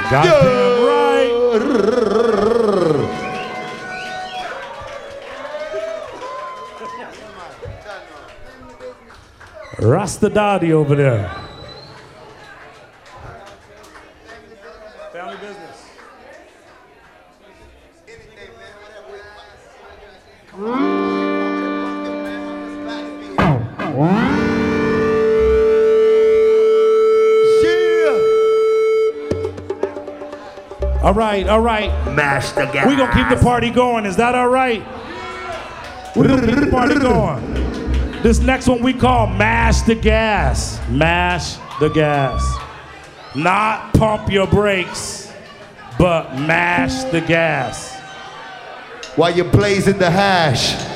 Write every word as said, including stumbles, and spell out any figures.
Goddamn right. Rasta Daddy over there. Family business. All right, all right. Mash the gas. We're gonna keep the party going. Is that all right? We're gonna keep the party going. This next one we call Mash the Gas. Mash the gas. Not pump your brakes, but mash the gas. While you're blazing the hash.